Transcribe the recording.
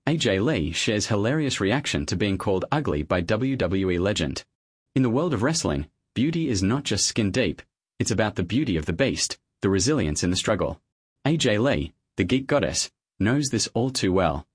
AJ Lee shares hilarious reaction to being called ugly by WWE legend. In the world of wrestling, beauty is not just skin deep, it's about the beauty of the beast, the resilience in the struggle. AJ Lee, the Geek Goddess, knows this all too well.